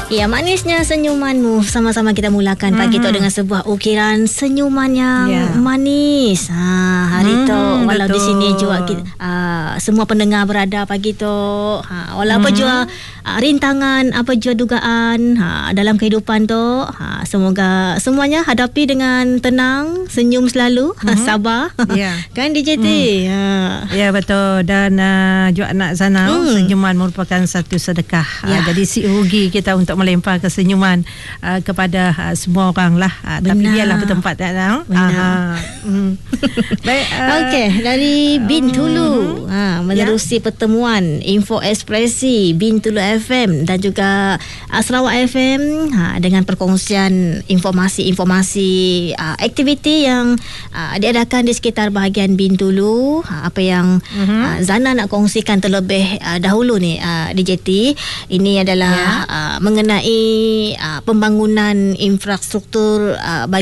Ya, manisnya senyumanmu. Sama-sama kita mulakan pagi tu dengan sebuah ukiran senyuman yang manis. Hari tu walau betul. Di sini juga kita, semua pendengar berada pagi tu. Walau apa jua rintangan, apa jua dugaan dalam kehidupan tu, semoga semuanya hadapi dengan tenang, senyum selalu, sabar. Kan DJT? Ya, betul. Dan juga anak Zana, senyuman merupakan satu sedekah. Jadi si rugi kita untuk melempar kesenyuman kepada semua orang lah. Tapi biarlah bertempat Baik. Okey, dari Bintulu menerusi pertemuan Info Ekspresi Bintulu FM dan juga Sarawak FM dengan perkongsian informasi-informasi aktiviti yang diadakan di sekitar bahagian Bintulu. Apa yang Zana nak kongsikan terlebih dahulu ni, DJT, ini adalah mengenai pembangunan infrastruktur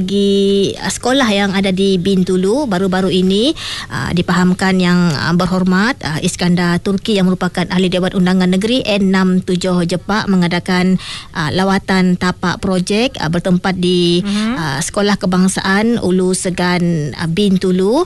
bagi sekolah yang ada di Bintulu. Baru-baru ini dipahamkan yang berhormat Iskandar Turki yang merupakan Ahli Dewan Undangan Negeri N67 Jepak mengadakan lawatan tapak projek bertempat di Sekolah Kebangsaan Ulu Segan Bintulu.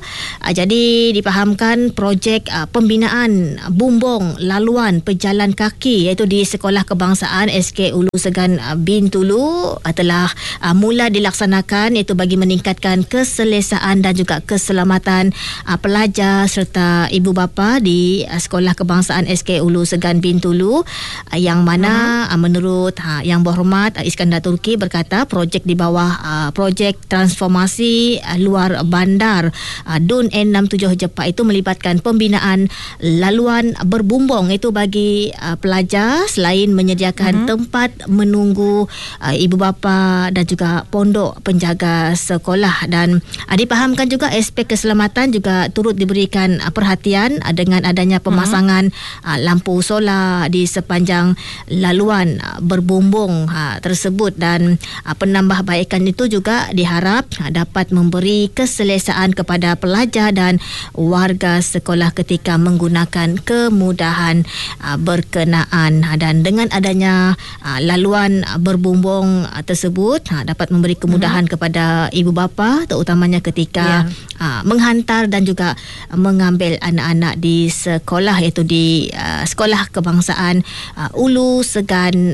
Jadi dipahamkan projek pembinaan bumbung laluan pejalan kaki iaitu di Sekolah Kebangsaan SK Ulu Segan Bintulu telah mula dilaksanakan, iaitu bagi meningkatkan keselesaan dan juga keselamatan pelajar serta ibu bapa di Sekolah Kebangsaan SK Ulu Segan Bintulu, yang mana menurut Yang Berhormat Iskandar Turki berkata projek di bawah projek transformasi luar bandar DUN N67 Jepak itu melibatkan pembinaan laluan berbumbung itu bagi pelajar, selain menyediakan tempat menunggu ibu bapa dan juga pondok penjaga sekolah. Dan dipahamkan juga aspek keselamatan juga turut diberikan perhatian dengan adanya pemasangan lampu solar di sepanjang laluan berbumbung tersebut. Dan penambahbaikan itu juga diharap dapat memberi keselesaan kepada pelajar dan warga sekolah ketika menggunakan kemudahan berkenaan. Dan dengan adanya laluan berbumbung tersebut dapat memberi kemudahan kepada ibu bapa, terutamanya ketika menghantar dan juga mengambil anak-anak di sekolah, iaitu di Sekolah Kebangsaan Ulu Segan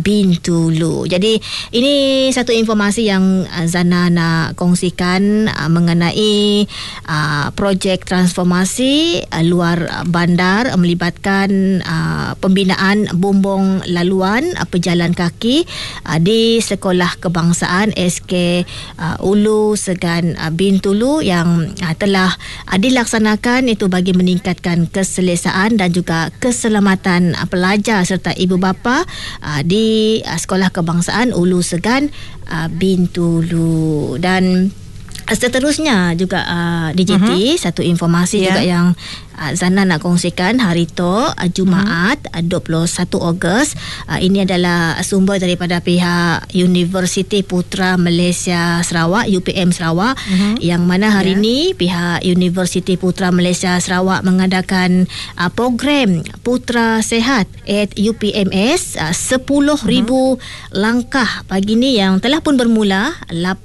Bintulu. Jadi ini satu informasi yang Zana nak kongsikan mengenai projek transformasi luar bandar melibatkan pembinaan bumbung laluan pejalan kaki di Sekolah Kebangsaan SK Ulu Segan Bintulu yang telah dilaksanakan, itu bagi meningkatkan keselesaan dan juga keselamatan pelajar serta ibu bapa di Sekolah Kebangsaan Ulu Segan Bintulu. Dan seterusnya juga DJT, satu informasi juga yang Zana nak kongsikan hari tu, Jumaat 21 Ogos. Ini adalah sumber daripada pihak Universiti Putra Malaysia Sarawak, UPM Sarawak, yang mana hari ini pihak Universiti Putra Malaysia Sarawak mengadakan program Putra Sehat at UPMS 10,000 langkah pagi ni yang telah pun bermula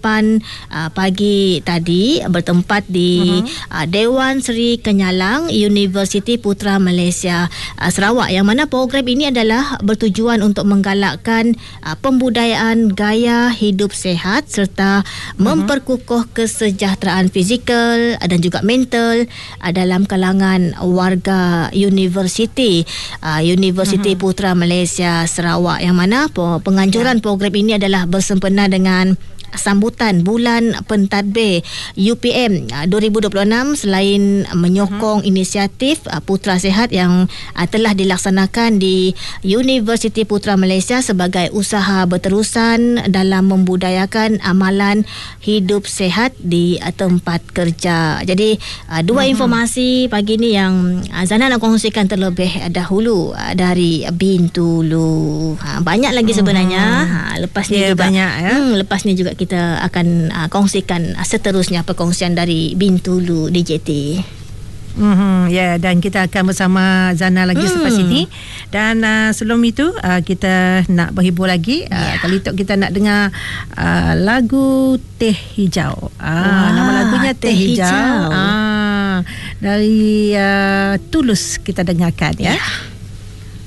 8 pagi tadi bertempat di Dewan Seri Kenyalang Universiti Putra Malaysia Sarawak, yang mana program ini adalah bertujuan untuk menggalakkan pembudayaan gaya hidup sihat serta memperkukuh kesejahteraan fizikal dan juga mental dalam kalangan warga Universiti Putra Malaysia Sarawak, yang mana penganjuran program ini adalah bersempena dengan sambutan Bulan Pentadbir UPM 2026, selain menyokong inisiatif Putra Sehat yang telah dilaksanakan di Universiti Putra Malaysia sebagai usaha berterusan dalam membudayakan amalan hidup sehat di tempat kerja. Jadi dua informasi pagi ni yang Zana nak kongsikan terlebih dahulu dari Bintulu. Banyak lagi sebenarnya. Lepas ni juga banyak, lepas ni juga kita akan kongsikan seterusnya perkongsian dari Bintulu, DJT. Dan kita akan bersama Zana lagi selepas ini. Dan sebelum itu kita nak berhibur lagi. Kali itu kita nak dengar lagu Teh Hijau. Nama lagunya Teh Hijau. Dari Tulus kita dengarkan ya.